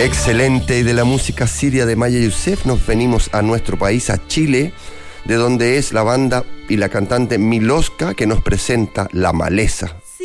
Excelente. Y de la música siria de Maya Youssef nos venimos a nuestro país, a Chile, de donde es la banda y la cantante Miloska, que nos presenta La Maleza.